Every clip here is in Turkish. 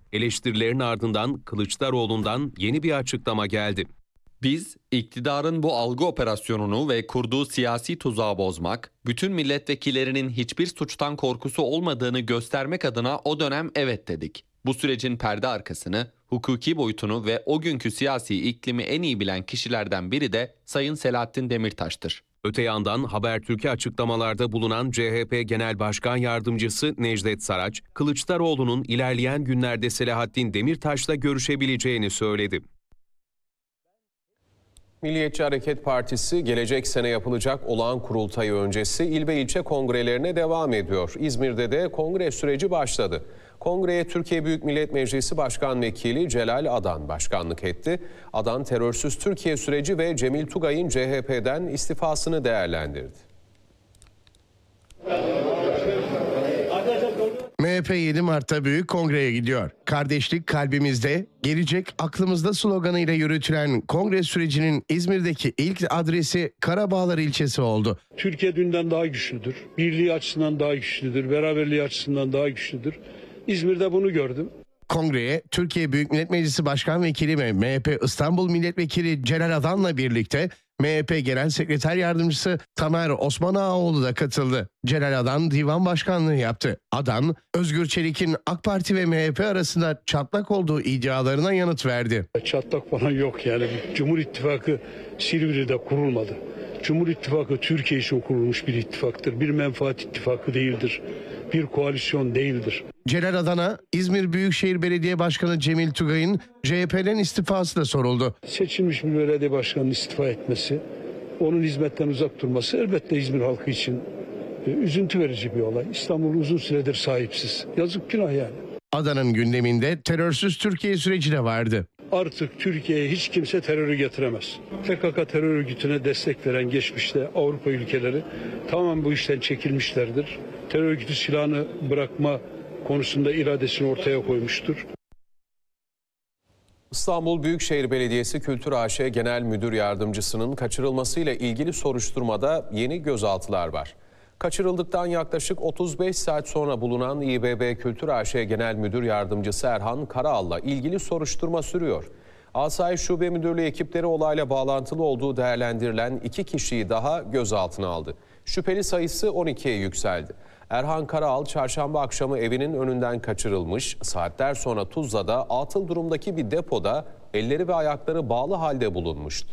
Eleştirilerin ardından Kılıçdaroğlu'ndan yeni bir açıklama geldi. Biz iktidarın bu algı operasyonunu ve kurduğu siyasi tuzağı bozmak, bütün milletvekillerinin hiçbir suçtan korkusu olmadığını göstermek adına o dönem evet dedik. Bu sürecin perde arkasını, hukuki boyutunu ve o günkü siyasi iklimi en iyi bilen kişilerden biri de Sayın Selahattin Demirtaş'tır. Öte yandan Habertürk'e açıklamalarda bulunan CHP Genel Başkan Yardımcısı Necdet Saraç, Kılıçdaroğlu'nun ilerleyen günlerde Selahattin Demirtaş'la görüşebileceğini söyledi. Milliyetçi Hareket Partisi gelecek sene yapılacak olağan kurultayı öncesi il ve ilçe kongrelerine devam ediyor. İzmir'de de kongre süreci başladı. Kongreye Türkiye Büyük Millet Meclisi Başkan Vekili Celal Adan başkanlık etti. Adan terörsüz Türkiye süreci ve Cemil Tugay'ın CHP'den istifasını değerlendirdi. MHP 7 Mart'ta Büyük Kongre'ye gidiyor. Kardeşlik kalbimizde, gelecek aklımızda sloganıyla yürütülen kongre sürecinin İzmir'deki ilk adresi Karabağlar ilçesi oldu. Türkiye dünden daha güçlüdür. Birliği açısından daha güçlüdür. Beraberliği açısından daha güçlüdür. İzmir'de bunu gördüm. Kongreye Türkiye Büyük Millet Meclisi Başkan Vekili ve MHP İstanbul Milletvekili Celal Adan'la birlikte MHP Genel Sekreter Yardımcısı Tamer Osman Ağaoğlu da katıldı. Celal Adan divan başkanlığı yaptı. Adan, Özgür Çelik'in AK Parti ve MHP arasında çatlak olduğu iddialarına yanıt verdi. Çatlak falan yok yani. Cumhur İttifakı Silivri'de kurulmadı. Cumhur İttifakı Türkiye için kurulmuş bir ittifaktır. Bir menfaat ittifakı değildir. Bir koalisyon değildir. Celal Adan'a İzmir Büyükşehir Belediye Başkanı Cemil Tugay'ın CHP'den istifası da soruldu. Seçilmiş bir belediye başkanının istifa etmesi, onun hizmetten uzak durması elbette İzmir halkı için üzüntü verici bir olay. İstanbul uzun süredir sahipsiz. Yazık, günah yani. Adan'ın gündeminde terörsüz Türkiye süreci de vardı. Artık Türkiye'ye hiç kimse terörü getiremez. PKK terör örgütüne destek veren geçmişte Avrupa ülkeleri tamamen bu işten çekilmişlerdir. Terör örgütü silahını bırakma konusunda iradesini ortaya koymuştur. İstanbul Büyükşehir Belediyesi Kültür AŞ Genel Müdür Yardımcısının kaçırılmasıyla ilgili soruşturmada yeni gözaltılar var. Kaçırıldıktan yaklaşık 35 saat sonra bulunan İBB Kültür AŞ Genel Müdür Yardımcısı Erhan Karaal'la ilgili soruşturma sürüyor. Asayiş Şube Müdürlüğü ekipleri olayla bağlantılı olduğu değerlendirilen 2 kişiyi daha gözaltına aldı. Şüpheli sayısı 12'ye yükseldi. Erhan Karaal çarşamba akşamı evinin önünden kaçırılmış, saatler sonra Tuzla'da atıl durumdaki bir depoda elleri ve ayakları bağlı halde bulunmuştu.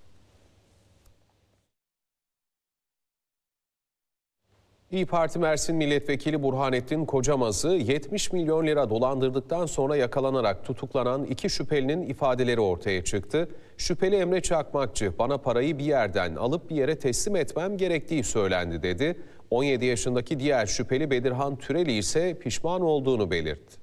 İYİ Parti Mersin Milletvekili Burhanettin Kocamaz'ı 70 milyon lira dolandırdıktan sonra yakalanarak tutuklanan 2 şüphelinin ifadeleri ortaya çıktı. Şüpheli Emre Çakmakçı, bana parayı bir yerden alıp bir yere teslim etmem gerektiği söylendi dedi. 17 yaşındaki diğer şüpheli Bedirhan Türeli ise pişman olduğunu belirtti.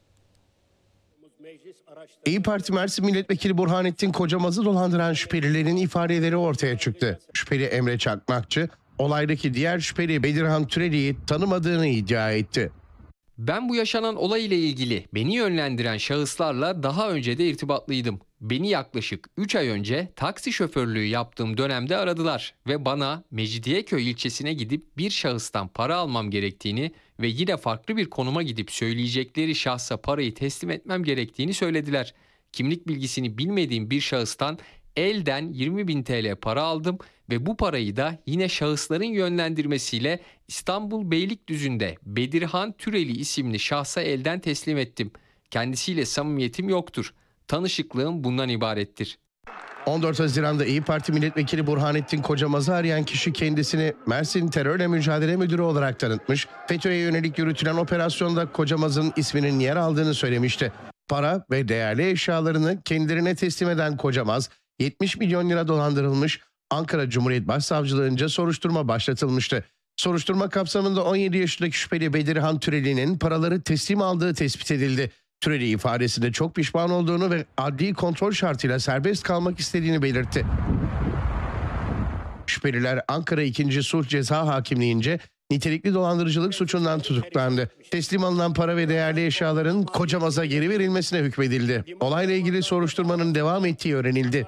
İYİ Parti Mersin Milletvekili Burhanettin Kocamaz'ı dolandıran şüphelilerin ifadeleri ortaya çıktı. Şüpheli Emre Çakmakçı, olaydaki diğer şüpheli Bedirhan Türeli'yi tanımadığını iddia etti. Ben bu yaşanan olay ile ilgili beni yönlendiren şahıslarla daha önce de irtibatlıydım. Beni yaklaşık 3 ay önce taksi şoförlüğü yaptığım dönemde aradılar ve bana Mecidiyeköy ilçesine gidip bir şahıstan para almam gerektiğini ve yine farklı bir konuma gidip söyleyecekleri şahsa parayı teslim etmem gerektiğini söylediler. Kimlik bilgisini bilmediğim bir şahıstan elden 20.000 TL para aldım ve bu parayı da yine şahısların yönlendirmesiyle İstanbul Beylikdüzü'nde Bedirhan Türeli isimli şahsa elden teslim ettim. Kendisiyle samimiyetim yoktur. Tanışıklığım bundan ibarettir. 14 Haziran'da İYİ Parti Milletvekili Burhanettin Kocamaz'ı arayan kişi kendisini Mersin Terörle Mücadele Müdürü olarak tanıtmış. FETÖ'ye yönelik yürütülen operasyonda Kocamaz'ın isminin yer aldığını söylemişti. Para ve değerli eşyalarını kendilerine teslim eden Kocamaz, 70 milyon lira dolandırılmış, Ankara Cumhuriyet Başsavcılığınca soruşturma başlatılmıştı. Soruşturma kapsamında 17 yaşındaki şüpheli Bedirhan Türeli'nin paraları teslim aldığı tespit edildi. Türeli ifadesinde çok pişman olduğunu ve adli kontrol şartıyla serbest kalmak istediğini belirtti. Şüpheliler Ankara 2. Sulh Ceza Hakimliğince nitelikli dolandırıcılık suçundan tutuklandı. Teslim alınan para ve değerli eşyaların Kocamaz'a geri verilmesine hükmedildi. Olayla ilgili soruşturmanın devam ettiği öğrenildi.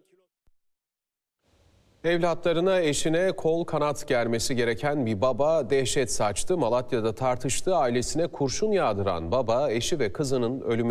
Evlatlarına, eşine kol kanat germesi gereken bir baba dehşet saçtı. Malatya'da tartıştığı ailesine kurşun yağdıran baba, eşi ve kızının ölümüne